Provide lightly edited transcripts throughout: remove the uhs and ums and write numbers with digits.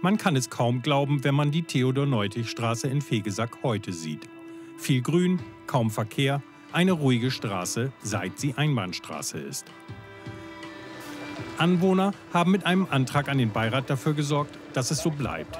Man kann es kaum glauben, wenn man die Theodor-Neutig-Straße in Vegesack heute sieht. Viel Grün, kaum Verkehr, eine ruhige Straße, seit sie Einbahnstraße ist. Anwohner haben mit einem Antrag an den Beirat dafür gesorgt, dass es so bleibt.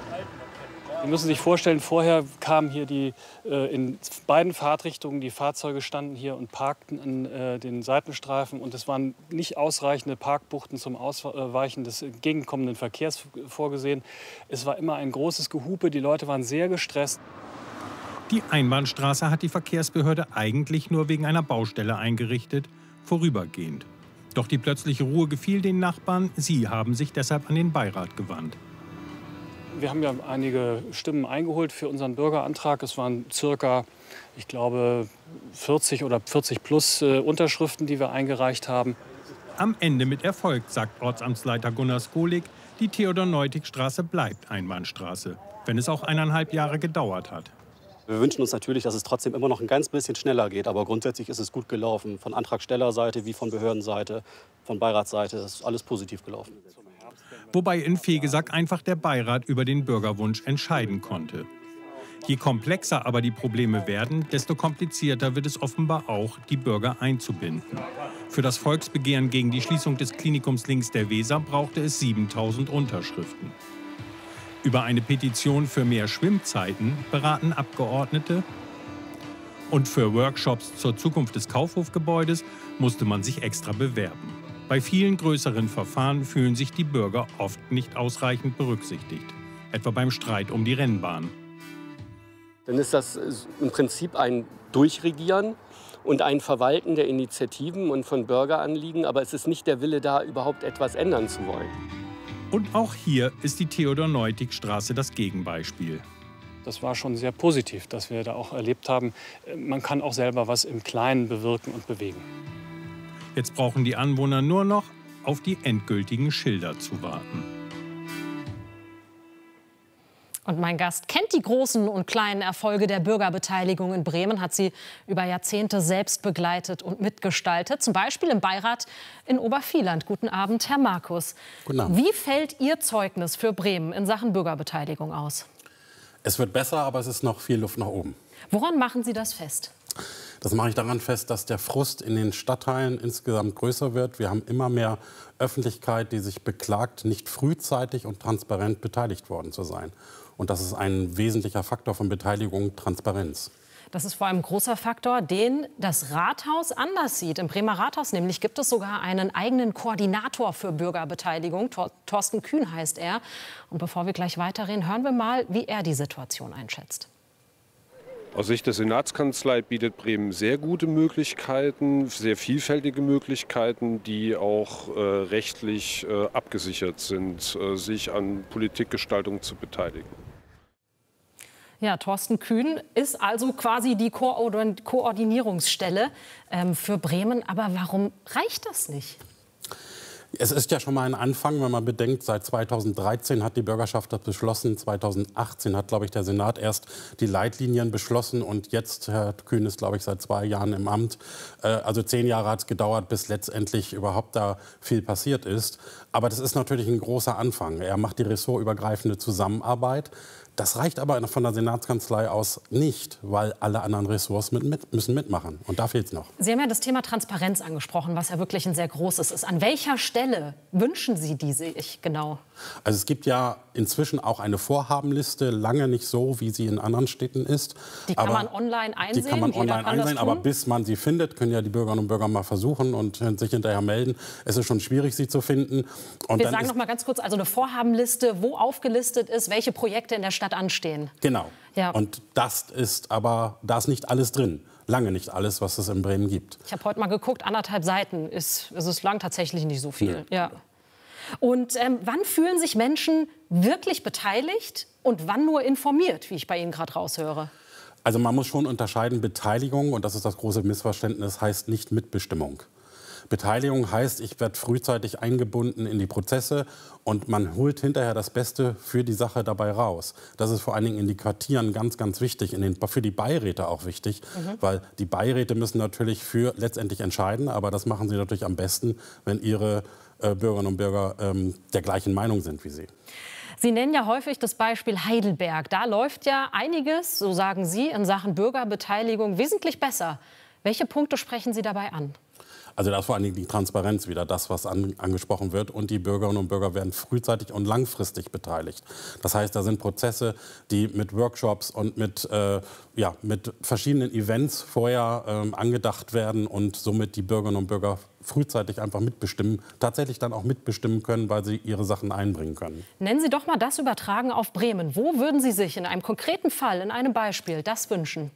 Sie müssen sich vorstellen, vorher kamen hier in beiden Fahrtrichtungen, die Fahrzeuge standen hier und parkten an den Seitenstreifen. Und es waren nicht ausreichende Parkbuchten zum Ausweichen des entgegenkommenden Verkehrs vorgesehen. Es war immer ein großes Gehupe, die Leute waren sehr gestresst. Die Einbahnstraße hat die Verkehrsbehörde eigentlich nur wegen einer Baustelle eingerichtet, vorübergehend. Doch die plötzliche Ruhe gefiel den Nachbarn, sie haben sich deshalb an den Beirat gewandt. Wir haben ja einige Stimmen eingeholt für unseren Bürgerantrag. Es waren circa, ich glaube, 40 oder 40 plus Unterschriften, die wir eingereicht haben. Am Ende mit Erfolg, sagt Ortsamtsleiter Gunnar Skolik, die Theodor-Neutig-Straße bleibt Einbahnstraße, wenn es auch 1,5 Jahre gedauert hat. Wir wünschen uns natürlich, dass es trotzdem immer noch ein ganz bisschen schneller geht. Aber grundsätzlich ist es gut gelaufen. Von Antragstellerseite wie von Behördenseite, von Beiratsseite ist alles positiv gelaufen. Wobei in Vegesack einfach der Beirat über den Bürgerwunsch entscheiden konnte. Je komplexer aber die Probleme werden, desto komplizierter wird es offenbar auch, die Bürger einzubinden. Für das Volksbegehren gegen die Schließung des Klinikums links der Weser brauchte es 7.000 Unterschriften. Über eine Petition für mehr Schwimmzeiten beraten Abgeordnete. Und für Workshops zur Zukunft des Kaufhofgebäudes musste man sich extra bewerben. Bei vielen größeren Verfahren fühlen sich die Bürger oft nicht ausreichend berücksichtigt. Etwa beim Streit um die Rennbahn. Dann ist das im Prinzip ein Durchregieren und ein Verwalten der Initiativen und von Bürgeranliegen. Aber es ist nicht der Wille da, überhaupt etwas ändern zu wollen. Und auch hier ist die Theodor-Neutig-Straße das Gegenbeispiel. Das war schon sehr positiv, dass wir da auch erlebt haben, man kann auch selber was im Kleinen bewirken und bewegen. Jetzt brauchen die Anwohner nur noch auf die endgültigen Schilder zu warten. Und mein Gast kennt die großen und kleinen Erfolge der Bürgerbeteiligung in Bremen, hat sie über Jahrzehnte selbst begleitet und mitgestaltet. Zum Beispiel im Beirat in Obervieland. Guten Abend, Herr Markus. Guten Abend. Wie fällt Ihr Zeugnis für Bremen in Sachen Bürgerbeteiligung aus? Es wird besser, aber es ist noch viel Luft nach oben. Woran machen Sie das fest? Das mache ich daran fest, dass der Frust in den Stadtteilen insgesamt größer wird. Wir haben immer mehr Öffentlichkeit, die sich beklagt, nicht frühzeitig und transparent beteiligt worden zu sein. Und das ist ein wesentlicher Faktor von Beteiligung, Transparenz. Das ist vor allem ein großer Faktor, den das Rathaus anders sieht. Im Bremer Rathaus nämlich gibt es sogar einen eigenen Koordinator für Bürgerbeteiligung. Thorsten Kühn heißt er. Und bevor wir gleich weiterreden, hören wir mal, wie er die Situation einschätzt. Aus Sicht der Senatskanzlei bietet Bremen sehr gute Möglichkeiten, sehr vielfältige Möglichkeiten, die auch rechtlich abgesichert sind, sich an Politikgestaltung zu beteiligen. Ja, Thorsten Kühn ist also quasi die Koordinierungsstelle für Bremen. Aber warum reicht das nicht? Es ist ja schon mal ein Anfang, wenn man bedenkt, seit 2013 hat die Bürgerschaft das beschlossen. 2018 hat, glaube ich, der Senat erst die Leitlinien beschlossen. Und jetzt, Herr Kühn ist, glaube ich, seit 2 Jahren im Amt. Also 10 Jahre hat es gedauert, bis letztendlich überhaupt da viel passiert ist. Aber das ist natürlich ein großer Anfang. Er macht die ressortübergreifende Zusammenarbeit. Das reicht aber von der Senatskanzlei aus nicht, weil alle anderen Ressorts müssen mitmachen. Und da fehlt es noch. Sie haben ja das Thema Transparenz angesprochen, was ja wirklich ein sehr großes ist. An welcher Stelle wünschen Sie die sich genau? Also es gibt ja inzwischen auch eine Vorhabenliste, lange nicht so, wie sie in anderen Städten ist. Die kann man online einsehen? Die kann man online einsehen, aber bis man sie findet, können ja die Bürgerinnen und Bürger mal versuchen und sich hinterher melden. Es ist schon schwierig, sie zu finden. Und wir sagen noch mal ganz kurz, also eine Vorhabenliste, wo aufgelistet ist, welche Projekte in der Stadt anstehen. Genau. Ja. Und das ist aber, da ist nicht alles drin. Lange nicht alles, was es in Bremen gibt. Ich habe heute mal geguckt, 1,5 Seiten ist lang tatsächlich nicht so viel. Ja. Und wann fühlen sich Menschen wirklich beteiligt und wann nur informiert, wie ich bei Ihnen gerade raushöre? Also man muss schon unterscheiden, Beteiligung, und das ist das große Missverständnis, heißt nicht Mitbestimmung. Beteiligung heißt, ich werde frühzeitig eingebunden in die Prozesse und man holt hinterher das Beste für die Sache dabei raus. Das ist vor allen Dingen in die Quartieren ganz, ganz wichtig, für die Beiräte auch wichtig, weil die Beiräte müssen natürlich letztendlich entscheiden, aber das machen sie natürlich am besten, wenn ihre Bürgerinnen und Bürger der gleichen Meinung sind wie Sie. Sie nennen ja häufig das Beispiel Heidelberg. Da läuft ja einiges, so sagen Sie, in Sachen Bürgerbeteiligung wesentlich besser. Welche Punkte sprechen Sie dabei an? Also da ist vor allen Dingen die Transparenz wieder das, was angesprochen wird. Und die Bürgerinnen und Bürger werden frühzeitig und langfristig beteiligt. Das heißt, da sind Prozesse, die mit Workshops und mit verschiedenen Events vorher angedacht werden und somit die Bürgerinnen und Bürger frühzeitig einfach mitbestimmen, tatsächlich dann auch mitbestimmen können, weil sie ihre Sachen einbringen können. Nennen Sie doch mal das übertragen auf Bremen. Wo würden Sie sich in einem konkreten Fall, in einem Beispiel, das wünschen?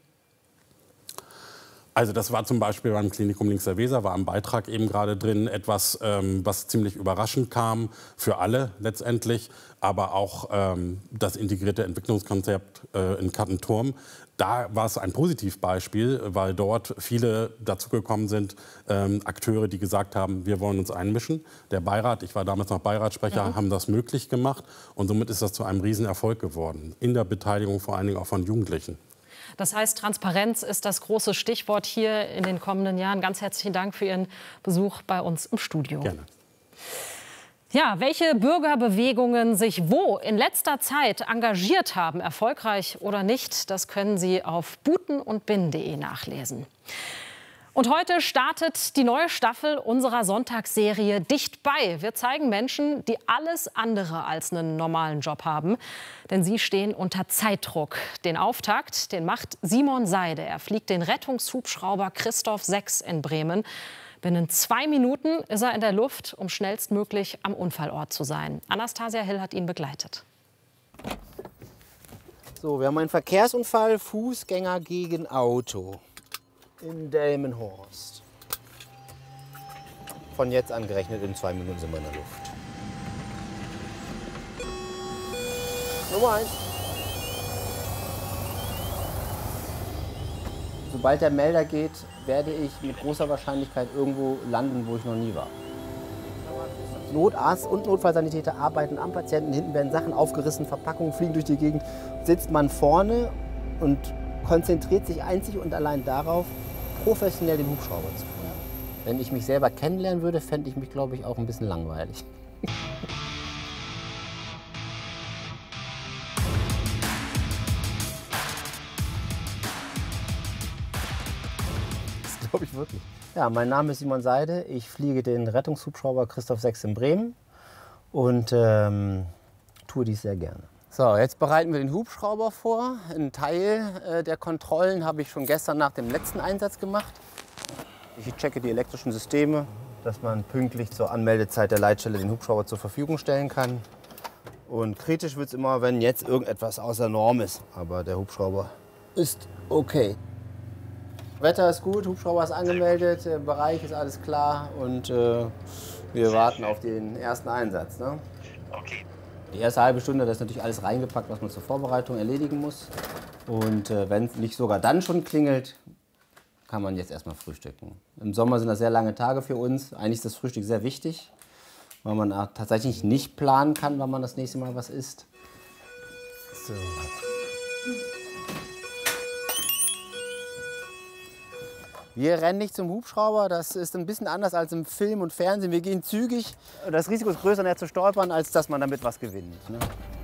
Also das war zum Beispiel beim Klinikum Links der Weser, war im Beitrag eben gerade drin, etwas, was ziemlich überraschend kam für alle letztendlich, aber auch das integrierte Entwicklungskonzept in Kattenturm. Da war es ein Positivbeispiel, weil dort viele dazugekommen sind, Akteure, die gesagt haben, wir wollen uns einmischen. Der Beirat, ich war damals noch Beiratssprecher, haben das möglich gemacht und somit ist das zu einem Riesenerfolg geworden, in der Beteiligung vor allen Dingen auch von Jugendlichen. Das heißt, Transparenz ist das große Stichwort hier in den kommenden Jahren. Ganz herzlichen Dank für Ihren Besuch bei uns im Studio. Gerne. Ja, welche Bürgerbewegungen sich wo in letzter Zeit engagiert haben, erfolgreich oder nicht, das können Sie auf butenundbin.de nachlesen. Und heute startet die neue Staffel unserer Sonntagsserie Dicht bei. Wir zeigen Menschen, die alles andere als einen normalen Job haben. Denn sie stehen unter Zeitdruck. Den Auftakt, den macht Simon Seide. Er fliegt den Rettungshubschrauber Christoph 6 in Bremen. Binnen 2 Minuten ist er in der Luft, um schnellstmöglich am Unfallort zu sein. Anastasia Hill hat ihn begleitet. So, wir haben einen Verkehrsunfall, Fußgänger gegen Auto. In Delmenhorst. Von jetzt an gerechnet, in 2 Minuten sind wir in der Luft. Nummer 1. Sobald der Melder geht, werde ich mit großer Wahrscheinlichkeit irgendwo landen, wo ich noch nie war. Notarzt und Notfallsanitäter arbeiten am Patienten. Hinten werden Sachen aufgerissen, Verpackungen fliegen durch die Gegend. Sitzt man vorne und konzentriert sich einzig und allein darauf, professionell den Hubschrauber zu fliegen. Wenn ich mich selber kennenlernen würde, fände ich mich, glaube ich, auch ein bisschen langweilig. Das glaube ich wirklich. Ja, mein Name ist Simon Seide. Ich fliege den Rettungshubschrauber Christoph 6 in Bremen und tue dies sehr gerne. So, jetzt bereiten wir den Hubschrauber vor. Ein Teil der Kontrollen habe ich schon gestern nach dem letzten Einsatz gemacht. Ich checke die elektrischen Systeme, dass man pünktlich zur Anmeldezeit der Leitstelle den Hubschrauber zur Verfügung stellen kann. Und kritisch wird es immer, wenn jetzt irgendetwas außer Norm ist. Aber der Hubschrauber ist okay. Wetter ist gut, Hubschrauber ist angemeldet, der Bereich ist alles klar und wir warten auf den ersten Einsatz. Ne? Okay. Die erste halbe Stunde, das ist natürlich alles reingepackt, was man zur Vorbereitung erledigen muss. Und wenn es nicht sogar dann schon klingelt, kann man jetzt erstmal frühstücken. Im Sommer sind das sehr lange Tage für uns. Eigentlich ist das Frühstück sehr wichtig, weil man tatsächlich nicht planen kann, wann man das nächste Mal was isst. So. Wir rennen nicht zum Hubschrauber, das ist ein bisschen anders als im Film und Fernsehen. Wir gehen zügig. Das Risiko ist größer, näher zu stolpern, als dass man damit was gewinnt. Ne?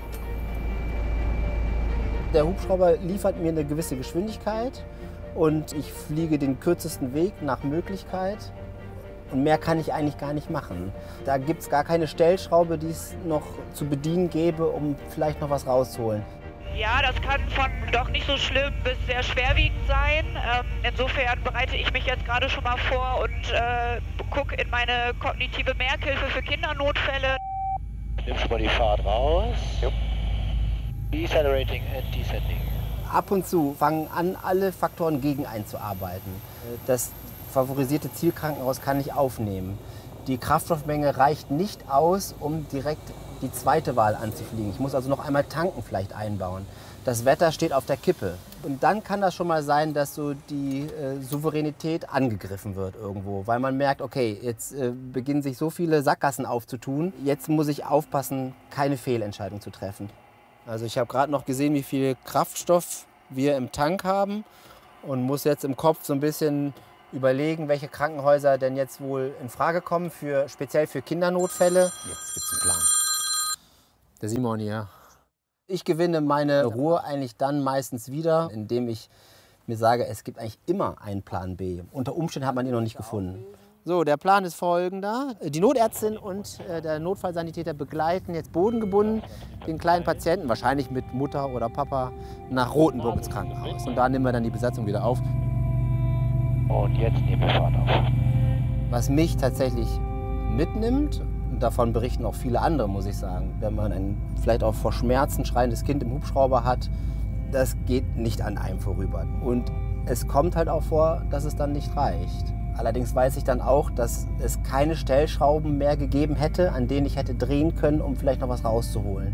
Der Hubschrauber liefert mir eine gewisse Geschwindigkeit und ich fliege den kürzesten Weg nach Möglichkeit. Und mehr kann ich eigentlich gar nicht machen. Da gibt es gar keine Stellschraube, die es noch zu bedienen gäbe, um vielleicht noch was rauszuholen. Ja, das kann von doch nicht so schlimm bis sehr schwerwiegend sein. Insofern bereite ich mich jetzt gerade schon mal vor und gucke in meine kognitive Merkhilfe für Kindernotfälle. Nimm schon mal die Fahrt raus. Jupp. Decelerating and descending. Ab und zu fangen an, alle Faktoren gegen einzuarbeiten. Das favorisierte Zielkrankenhaus kann ich aufnehmen. Die Kraftstoffmenge reicht nicht aus, um direkt die zweite Wahl anzufliegen. Ich muss also noch einmal tanken vielleicht einbauen. Das Wetter steht auf der Kippe. Und dann kann das schon mal sein, dass so die Souveränität angegriffen wird irgendwo. Weil man merkt, okay, jetzt beginnen sich so viele Sackgassen aufzutun. Jetzt muss ich aufpassen, keine Fehlentscheidung zu treffen. Also ich habe gerade noch gesehen, wie viel Kraftstoff wir im Tank haben. Und muss jetzt im Kopf so ein bisschen überlegen, welche Krankenhäuser denn jetzt wohl in Frage kommen, speziell für Kindernotfälle. Jetzt gibt's einen Plan. Der Simon hier. Ich gewinne meine Ruhe eigentlich dann meistens wieder, indem ich mir sage, es gibt eigentlich immer einen Plan B. Unter Umständen hat man ihn noch nicht gefunden. So, der Plan ist folgender. Die Notärztin und der Notfallsanitäter begleiten jetzt bodengebunden den kleinen Patienten, wahrscheinlich mit Mutter oder Papa, nach Rothenburg ins Krankenhaus. Und da nehmen wir dann die Besatzung wieder auf. Und jetzt nehmen wir Fahrt auf. Was mich tatsächlich mitnimmt, und davon berichten auch viele andere, muss ich sagen, wenn man ein vielleicht auch vor Schmerzen schreiendes Kind im Hubschrauber hat, das geht nicht an einem vorüber. Und es kommt halt auch vor, dass es dann nicht reicht. Allerdings weiß ich dann auch, dass es keine Stellschrauben mehr gegeben hätte, an denen ich hätte drehen können, um vielleicht noch was rauszuholen.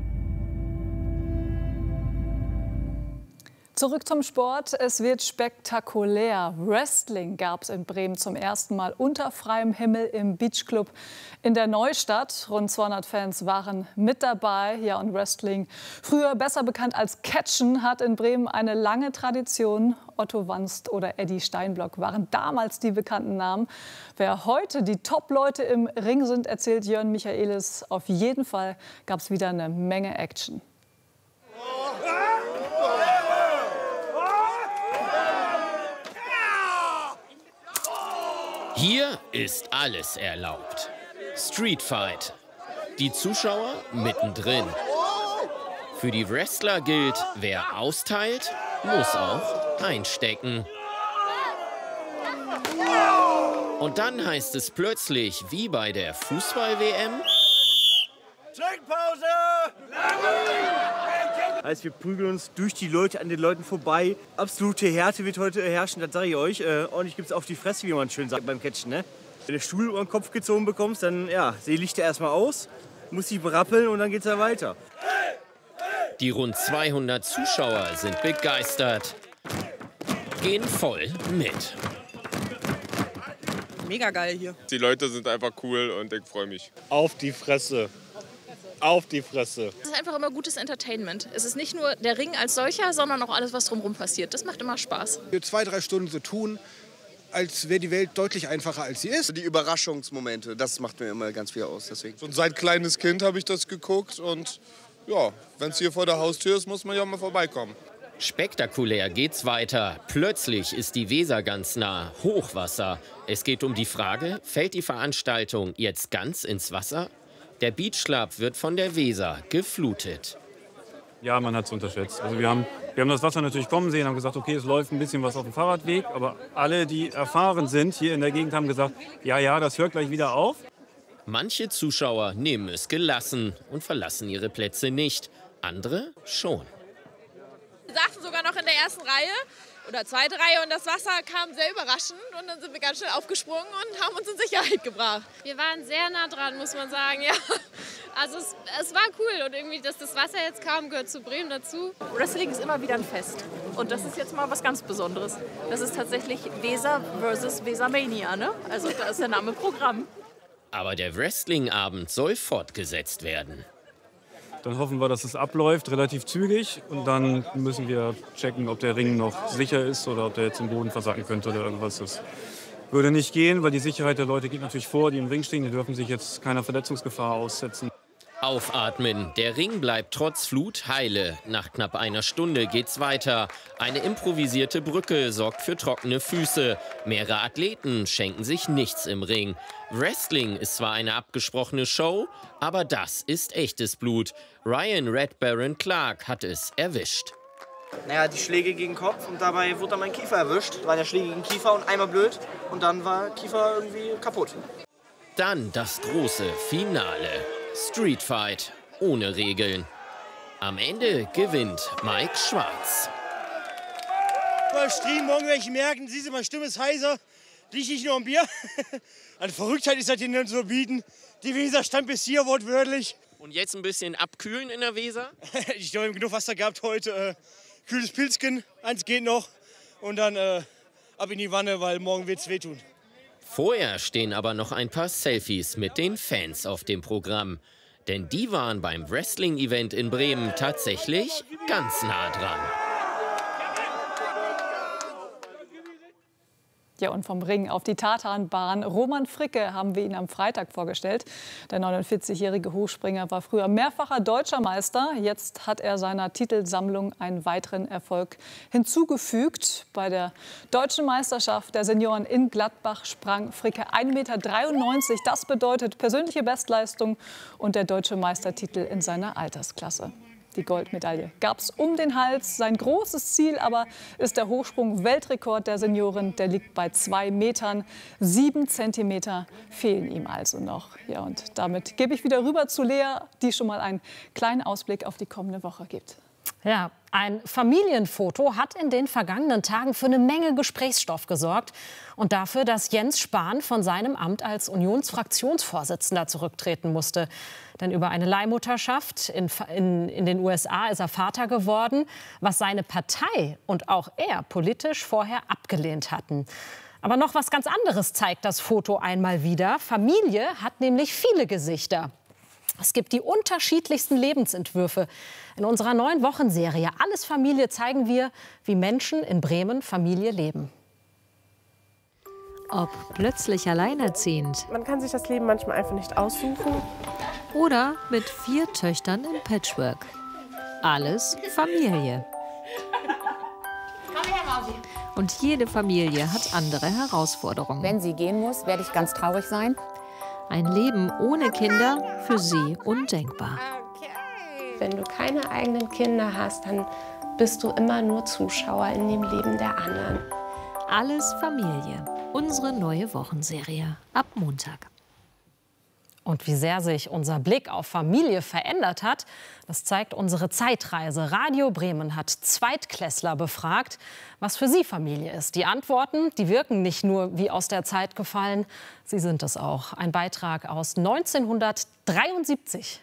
Zurück zum Sport. Es wird spektakulär. Wrestling gab es in Bremen zum ersten Mal unter freiem Himmel im Beachclub in der Neustadt. Rund 200 Fans waren mit dabei. Ja, und Wrestling, früher besser bekannt als Catchen, hat in Bremen eine lange Tradition. Otto Wanst oder Eddie Steinblock waren damals die bekannten Namen. Wer heute die Top-Leute im Ring sind, erzählt Jörn Michaelis. Auf jeden Fall gab es wieder eine Menge Action. Hier ist alles erlaubt. Streetfight. Die Zuschauer mittendrin. Für die Wrestler gilt, wer austeilt, muss auch einstecken. Und dann heißt es plötzlich, wie bei der Fußball-WM: Trinkpause! Heißt, wir prügeln uns durch die Leute an den Leuten vorbei. Absolute Härte wird heute herrschen, das sage ich euch. Ordentlich gibt es auf die Fresse, wie man schön sagt beim Catchen. Ne? Wenn du den Stuhl über den Kopf gezogen bekommst, dann ja, sehe Lichter erstmal aus, muss dich berappeln und dann geht's ja weiter. Die rund 200 Zuschauer sind begeistert, gehen voll mit. Mega geil hier. Die Leute sind einfach cool und ich freue mich. Auf die Fresse. Auf die Fresse. Es ist einfach immer gutes Entertainment. Es ist nicht nur der Ring als solcher, sondern auch alles, was drumherum passiert. Das macht immer Spaß. Für 2-3 Stunden so tun, als wäre die Welt deutlich einfacher, als sie ist. Die Überraschungsmomente, das macht mir immer ganz viel aus. Deswegen. Und seit kleines Kind habe ich das geguckt und ja, wenn es hier vor der Haustür ist, muss man ja mal vorbeikommen. Spektakulär geht's weiter. Plötzlich ist die Weser ganz nah. Hochwasser. Es geht um die Frage, fällt die Veranstaltung jetzt ganz ins Wasser? Der Beach Club wird von der Weser geflutet. Ja, man hat es unterschätzt. Also wir haben das Wasser natürlich kommen sehen, haben gesagt, okay, es läuft ein bisschen was auf dem Fahrradweg. Aber alle, die erfahren sind hier in der Gegend, haben gesagt, ja, das hört gleich wieder auf. Manche Zuschauer nehmen es gelassen und verlassen ihre Plätze nicht. Andere schon. Wir saßen sogar noch in der ersten Reihe oder zweite Reihe und das Wasser kam sehr überraschend und dann sind wir ganz schnell aufgesprungen und haben uns in Sicherheit gebracht. Wir waren sehr nah dran, muss man sagen, ja. Also es war cool und irgendwie, dass das Wasser jetzt kam, gehört zu Bremen dazu. Wrestling ist immer wieder ein Fest und das ist jetzt mal was ganz Besonderes. Das ist tatsächlich Weser versus Wesermania, ne? Also da ist der Name Programm. Aber der Wrestling-Abend soll fortgesetzt werden. Dann hoffen wir, dass es abläuft, relativ zügig. Und dann müssen wir checken, ob der Ring noch sicher ist oder ob der jetzt im Boden versacken könnte oder irgendwas. Das würde nicht gehen, weil die Sicherheit der Leute geht natürlich vor, die im Ring stehen. Die dürfen sich jetzt keiner Verletzungsgefahr aussetzen. Aufatmen. Der Ring bleibt trotz Flut heile. Nach knapp einer Stunde geht's weiter. Eine improvisierte Brücke sorgt für trockene Füße. Mehrere Athleten schenken sich nichts im Ring. Wrestling ist zwar eine abgesprochene Show, aber das ist echtes Blut. Ryan Red Baron Clark hat es erwischt. Naja, die Schläge gegen den Kopf und dabei wurde dann mein Kiefer erwischt. Da war der Schläge gegen den Kiefer und einmal blöd und dann war Kiefer irgendwie kaputt. Dann das große Finale. Streetfight ohne Regeln. Am Ende gewinnt Mike Schwarz. Mal Stream, morgen werde ich merken, siehst du, meine Stimme ist heiser, rieche ich nur ein Bier. Eine Verrücktheit ist das hier nicht zu bieten. Die Weser stand bis hier, wortwörtlich. Und jetzt ein bisschen abkühlen in der Weser? Ich habe genug Wasser gehabt heute. Kühles Pilzchen, eins geht noch. Und dann ab in die Wanne, weil morgen wird's wehtun. Vorher stehen aber noch ein paar Selfies mit den Fans auf dem Programm. Denn die waren beim Wrestling-Event in Bremen tatsächlich ganz nah dran. Ja, und vom Ring auf die Tatanbahn. Roman Fricke haben wir ihn am Freitag vorgestellt. Der 49-jährige Hochspringer war früher mehrfacher deutscher Meister. Jetzt hat er seiner Titelsammlung einen weiteren Erfolg hinzugefügt. Bei der Deutschen Meisterschaft der Senioren in Gladbach sprang Fricke 1,93 Meter. Das bedeutet persönliche Bestleistung und der deutsche Meistertitel in seiner Altersklasse. Die Goldmedaille gab es um den Hals. Sein großes Ziel aber ist der Hochsprung-Weltrekord der Senioren. Der liegt bei 2 Metern. 7 Zentimeter fehlen ihm also noch. Ja, und damit gebe ich wieder rüber zu Lea, die schon mal einen kleinen Ausblick auf die kommende Woche gibt. Ja, ein Familienfoto hat in den vergangenen Tagen für eine Menge Gesprächsstoff gesorgt und dafür, dass Jens Spahn von seinem Amt als Unionsfraktionsvorsitzender zurücktreten musste. Denn über eine Leihmutterschaft in den USA ist er Vater geworden, was seine Partei und auch er politisch vorher abgelehnt hatten. Aber noch was ganz anderes zeigt das Foto einmal wieder. Familie hat nämlich viele Gesichter. Es gibt die unterschiedlichsten Lebensentwürfe. In unserer neuen Wochenserie Alles Familie zeigen wir, wie Menschen in Bremen Familie leben. Ob plötzlich alleinerziehend. Man kann sich das Leben manchmal einfach nicht aussuchen. Oder mit 4 Töchtern im Patchwork. Alles Familie. Und jede Familie hat andere Herausforderungen. Wenn sie gehen muss, werde ich ganz traurig sein. Ein Leben ohne Kinder für sie undenkbar. Wenn du keine eigenen Kinder hast, dann bist du immer nur Zuschauer in dem Leben der anderen. Alles Familie. Unsere neue Wochenserie. Ab Montag. Und wie sehr sich unser Blick auf Familie verändert hat, das zeigt unsere Zeitreise. Radio Bremen hat Zweitklässler befragt, was für sie Familie ist. Die Antworten, die wirken nicht nur wie aus der Zeit gefallen, sie sind es auch. Ein Beitrag aus 1973.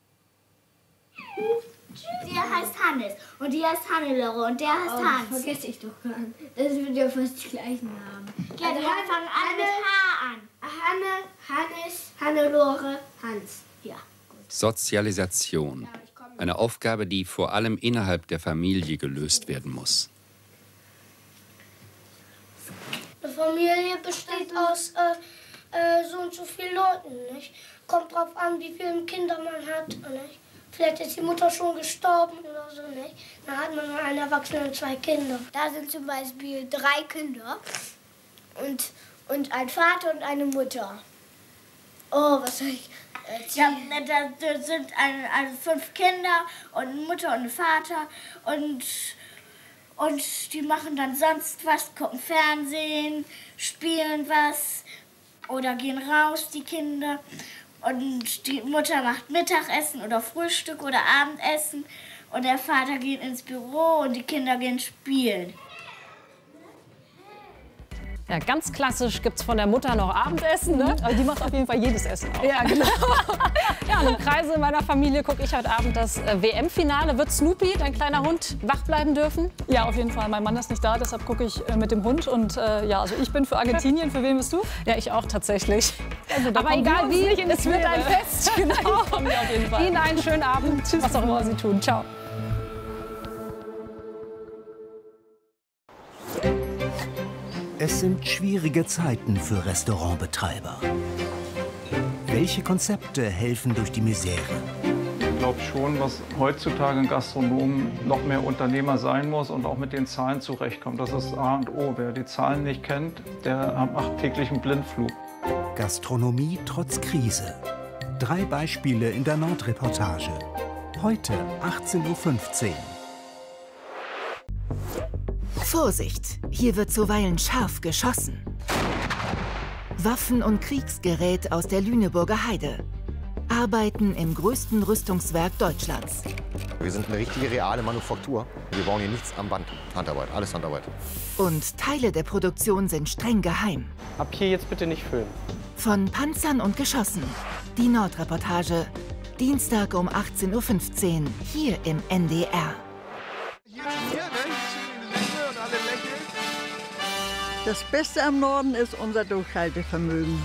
Der heißt Hannes und die heißt Hannelore und der heißt Hans. Das vergesse ich doch gar nicht. Das wird ja fast die gleichen Namen. Ja, die fangen alle mit H an. Hanne, Hannes, Hannelore, Hans. Ja. Sozialisation. Eine Aufgabe, die vor allem innerhalb der Familie gelöst werden muss. Eine Familie besteht aus so und so vielen Leuten. Nicht? Kommt drauf an, wie viele Kinder man hat. Nicht? Vielleicht ist die Mutter schon gestorben oder so. Nicht? Dann hat man einen Erwachsenen und 2 Kinder. Da sind zum Beispiel 3 Kinder und ein Vater und eine Mutter. Oh, was soll ich erzählen? Ja, da sind also 5 Kinder und eine Mutter und ein Vater und die machen dann sonst was, gucken Fernsehen, spielen was oder gehen raus, die Kinder. Und die Mutter macht Mittagessen oder Frühstück oder Abendessen und der Vater geht ins Büro und die Kinder gehen spielen. Ja, ganz klassisch gibt es von der Mutter noch Abendessen. Ne? Aber die macht auf jeden Fall jedes Essen auch. Ja, genau. Ja, und im Kreise meiner Familie gucke ich heute Abend das WM-Finale. Wird Snoopy, dein kleiner Hund, wach bleiben dürfen? Ja, auf jeden Fall. Mein Mann ist nicht da, deshalb gucke ich mit dem Hund. Und ja, also ich bin für Argentinien. Für wen bist du? Ja, ich auch tatsächlich. Also, aber egal wie, es wird ein Fest. Genau. Auf jeden Fall. Ihnen einen schönen Abend. Tschüss, was auch immer Sie tun. Ciao. Es sind schwierige Zeiten für Restaurantbetreiber. Welche Konzepte helfen durch die Misere? Ich glaube schon, dass heutzutage ein Gastronom noch mehr Unternehmer sein muss und auch mit den Zahlen zurechtkommt. Das ist A und O. Wer die Zahlen nicht kennt, der macht täglich einen Blindflug. Gastronomie trotz Krise. 3 Beispiele in der Nordreportage. Heute 18:15 Uhr. Vorsicht, hier wird zuweilen scharf geschossen. Waffen und Kriegsgerät aus der Lüneburger Heide. Arbeiten im größten Rüstungswerk Deutschlands. Wir sind eine richtige, reale Manufaktur. Wir bauen hier nichts am Band. Handarbeit, alles Handarbeit. Und Teile der Produktion sind streng geheim. Ab hier jetzt bitte nicht filmen. Von Panzern und Geschossen. Die Nordreportage. Dienstag um 18:15 Uhr hier im NDR. Das Beste am Norden ist unser Durchhaltevermögen.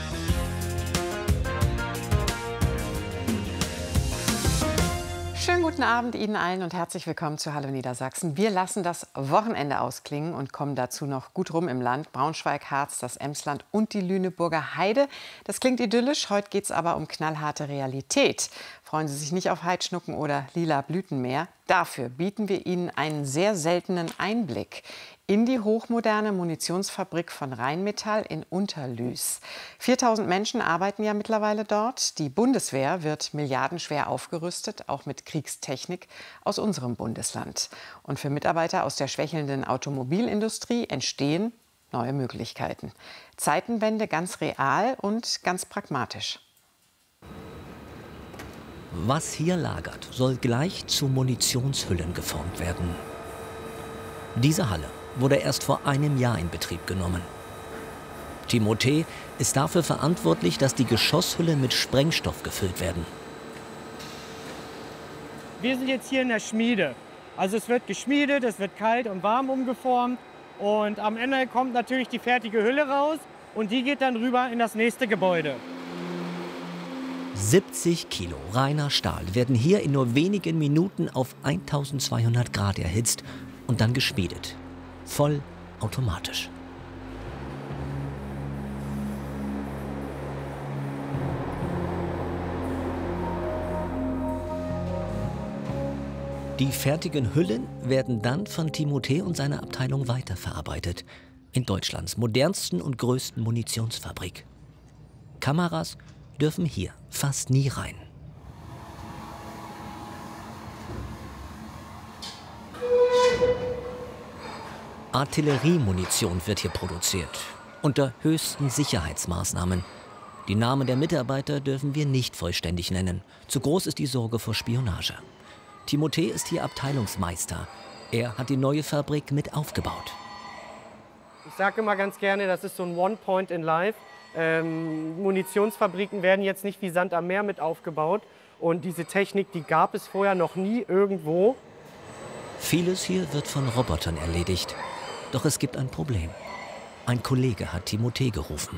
Schönen guten guten Abend Ihnen allen und herzlich willkommen zu Hallo Niedersachsen. Wir lassen das Wochenende ausklingen und kommen dazu noch gut rum im Land. Braunschweig, Harz, das Emsland und die Lüneburger Heide. Das klingt idyllisch, heute geht es aber um knallharte Realität. Freuen Sie sich nicht auf Heidschnucken oder lila Blüten mehr. Dafür bieten wir Ihnen einen sehr seltenen Einblick in die hochmoderne Munitionsfabrik von Rheinmetall in Unterlüß. 4000 Menschen arbeiten ja mittlerweile dort. Die Bundeswehr wird milliardenschwer aufgerüstet, auch mit Kriegstechnik aus unserem Bundesland. Und für Mitarbeiter aus der schwächelnden Automobilindustrie entstehen neue Möglichkeiten. Zeitenwende ganz real und ganz pragmatisch. Was hier lagert, soll gleich zu Munitionshüllen geformt werden. Diese Halle wurde erst vor einem Jahr in Betrieb genommen. Timothée ist dafür verantwortlich, dass die Geschosshüllen mit Sprengstoff gefüllt werden. Wir sind jetzt hier in der Schmiede. Also es wird geschmiedet, es wird kalt und warm umgeformt und am Ende kommt natürlich die fertige Hülle raus und die geht dann rüber in das nächste Gebäude. 70 Kilo reiner Stahl werden hier in nur wenigen Minuten auf 1200 Grad erhitzt und dann geschmiedet. Voll automatisch. Die fertigen Hüllen werden dann von Timothée und seiner Abteilung weiterverarbeitet. In Deutschlands modernsten und größten Munitionsfabrik. Kameras dürfen hier fast nie rein. Artilleriemunition wird hier produziert, unter höchsten Sicherheitsmaßnahmen. Die Namen der Mitarbeiter dürfen wir nicht vollständig nennen. Zu groß ist die Sorge vor Spionage. Timothée ist hier Abteilungsmeister. Er hat die neue Fabrik mit aufgebaut. Ich sage immer ganz gerne, das ist so ein One Point in Life. Munitionsfabriken werden jetzt nicht wie Sand am Meer mit aufgebaut. Und diese Technik, die gab es vorher noch nie irgendwo. Vieles hier wird von Robotern erledigt. Doch es gibt ein Problem. Ein Kollege hat Timothée gerufen.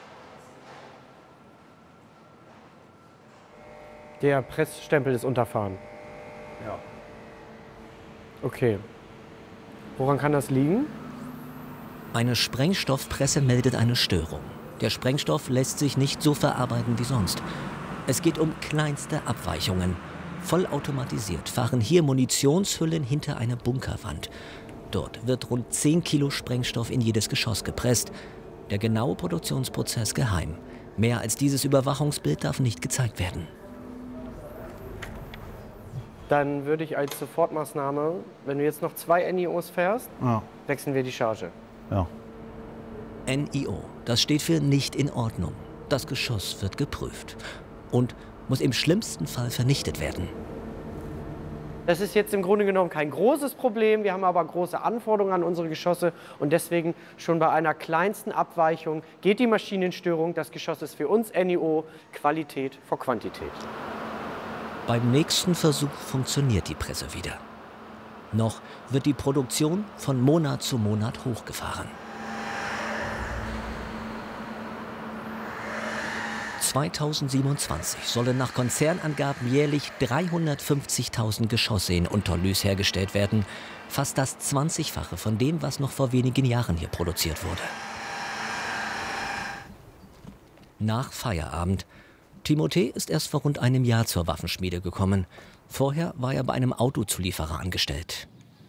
Der Pressstempel ist unterfahren. Ja. Okay. Woran kann das liegen? Eine Sprengstoffpresse meldet eine Störung. Der Sprengstoff lässt sich nicht so verarbeiten wie sonst. Es geht um kleinste Abweichungen. Vollautomatisiert fahren hier Munitionshüllen hinter eine Bunkerwand. Dort wird rund 10 Kilo Sprengstoff in jedes Geschoss gepresst. Der genaue Produktionsprozess geheim. Mehr als dieses Überwachungsbild darf nicht gezeigt werden. Dann würde ich als Sofortmaßnahme, wenn du jetzt noch 2 NIOs fährst, wechseln wir die Charge. Ja. NIO, das steht für nicht in Ordnung. Das Geschoss wird geprüft und muss im schlimmsten Fall vernichtet werden. Das ist jetzt im Grunde genommen kein großes Problem. Wir haben aber große Anforderungen an unsere Geschosse und deswegen schon bei einer kleinsten Abweichung geht die Maschine in Störung. Das Geschoss ist für uns NIO, Qualität vor Quantität. Beim nächsten Versuch funktioniert die Presse wieder. Noch wird die Produktion von Monat zu Monat hochgefahren. 2027 sollen nach Konzernangaben jährlich 350.000 Geschosse in Unterlüß hergestellt werden. Fast das 20-fache von dem, was noch vor wenigen Jahren hier produziert wurde. Nach Feierabend. Timothée ist erst vor rund einem Jahr zur Waffenschmiede gekommen. Vorher war er bei einem Autozulieferer angestellt.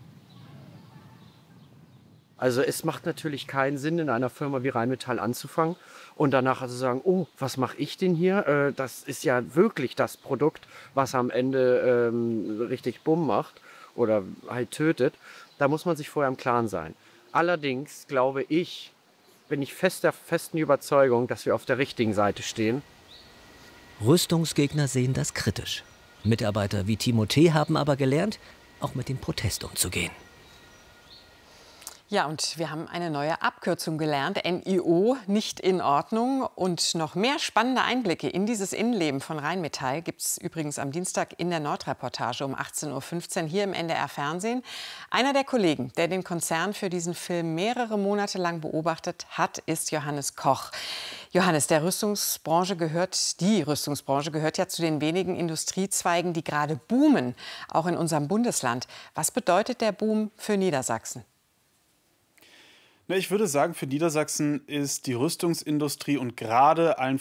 Also es macht natürlich keinen Sinn, in einer Firma wie Rheinmetall anzufangen und danach also sagen, oh, was mache ich denn hier? Das ist ja wirklich das Produkt, was am Ende richtig Bumm macht oder halt tötet. Da muss man sich vorher im Klaren sein. Allerdings glaube ich, bin ich der festen Überzeugung, dass wir auf der richtigen Seite stehen. Rüstungsgegner sehen das kritisch. Mitarbeiter wie Timothée haben aber gelernt, auch mit dem Protest umzugehen. Ja, und wir haben eine neue Abkürzung gelernt. NIO, nicht in Ordnung. Und noch mehr spannende Einblicke in dieses Innenleben von Rheinmetall gibt es übrigens am Dienstag in der Nordreportage um 18:15 Uhr hier im NDR Fernsehen. Einer der Kollegen, der den Konzern für diesen Film mehrere Monate lang beobachtet hat, ist Johannes Koch. Johannes, die Rüstungsbranche gehört ja zu den wenigen Industriezweigen, die gerade boomen, auch in unserem Bundesland. Was bedeutet der Boom für Niedersachsen? Ich würde sagen, für Niedersachsen ist die Rüstungsindustrie und gerade allen